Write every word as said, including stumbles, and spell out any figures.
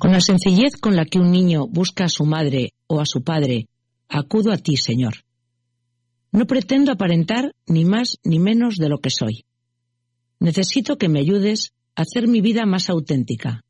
Con la sencillez con la que un niño busca a su madre o a su padre, acudo a ti, Señor. No pretendo aparentar ni más ni menos de lo que soy. Necesito que me ayudes a hacer mi vida más auténtica,